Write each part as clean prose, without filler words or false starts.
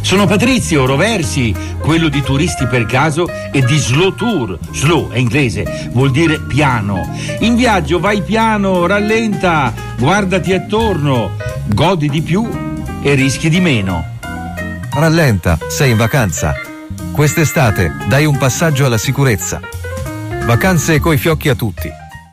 Sono Patrizio Roversi, quello di Turisti per Caso e di Slow Tour. Slow è inglese, vuol dire piano. In viaggio vai piano, rallenta, guardati attorno, godi di più e rischi di meno. Rallenta, sei in vacanza. Quest'estate dai un passaggio alla sicurezza. Vacanze coi fiocchi a tutti.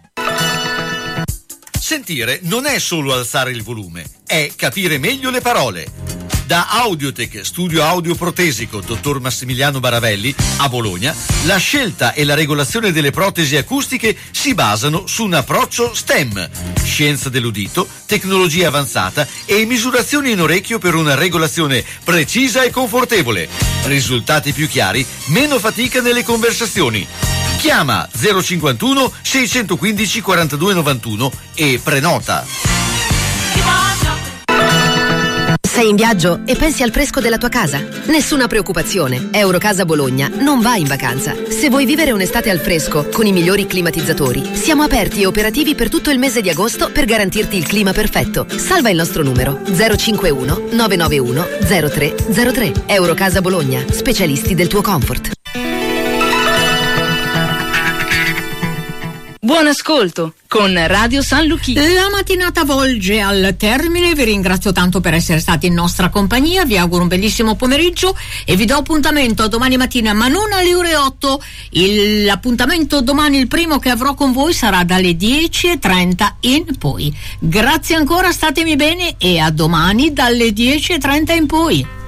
Sentire non è solo alzare il volume, è capire meglio le parole. Da Audiotech, studio audio protesico dottor Massimiliano Baravelli, a Bologna, la scelta e la regolazione delle protesi acustiche si basano su un approccio STEM, scienza dell'udito, tecnologia avanzata e misurazioni in orecchio per una regolazione precisa e confortevole. Risultati più chiari, meno fatica nelle conversazioni. Chiama 051 615 4291 e prenota. Sei in viaggio e pensi al fresco della tua casa? Nessuna preoccupazione, Eurocasa Bologna non va in vacanza. Se vuoi vivere un'estate al fresco con i migliori climatizzatori, siamo aperti e operativi per tutto il mese di agosto per garantirti il clima perfetto. Salva il nostro numero 051 991 0303. Eurocasa Bologna, specialisti del tuo comfort. Buon ascolto con Radio San Luchino. La mattinata volge al termine, vi ringrazio tanto per essere stati in nostra compagnia, vi auguro un bellissimo pomeriggio e vi do appuntamento a domani mattina, ma non alle ore 8. L'appuntamento domani, il primo che avrò con voi, sarà dalle 10:30 in poi. Grazie ancora, statemi bene e a domani dalle 10:30 in poi.